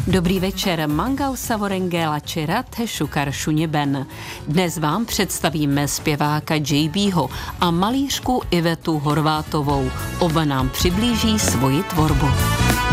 Dobrý večer, Mangau Savorengela Čerat Šukar Šuněben. Dnes vám představíme zpěváka JBho a malířku Ivetu Horvátovou. Oba nám přiblíží svoji tvorbu.